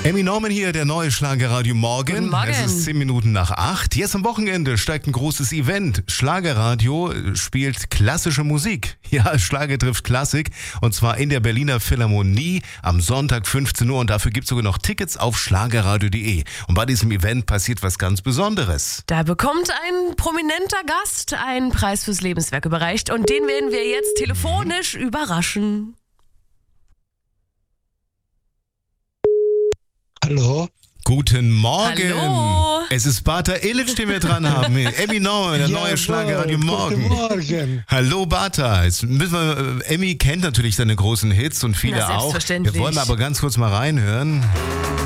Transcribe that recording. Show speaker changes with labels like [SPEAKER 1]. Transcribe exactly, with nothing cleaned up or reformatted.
[SPEAKER 1] Emmy Norman hier, der neue Schlagerradio Morgen.
[SPEAKER 2] Guten Morgen.
[SPEAKER 1] Es ist zehn Minuten nach acht. Jetzt am Wochenende steigt ein großes Event. Schlagerradio spielt klassische Musik. Ja, Schlager trifft Klassik. Und zwar in der Berliner Philharmonie am Sonntag fünfzehn Uhr. Und dafür gibt es sogar noch Tickets auf schlagerradio punkt de. Und bei diesem Event passiert was ganz Besonderes.
[SPEAKER 2] Da bekommt ein prominenter Gast einen Preis fürs Lebenswerk überreicht. Und den werden wir jetzt telefonisch überraschen.
[SPEAKER 3] Hallo?
[SPEAKER 1] Guten Morgen.
[SPEAKER 2] Hallo.
[SPEAKER 1] Es ist Bata Illich, den wir dran haben. Emmy Norman, der neue Schlagerradio Morgen.
[SPEAKER 3] Guten Morgen.
[SPEAKER 1] Hallo Bata. Jetzt müssen wir, Emmy kennt natürlich seine großen Hits und viele
[SPEAKER 2] Na,
[SPEAKER 1] auch.
[SPEAKER 2] selbstverständlich.
[SPEAKER 1] Wir wollen aber ganz kurz mal reinhören.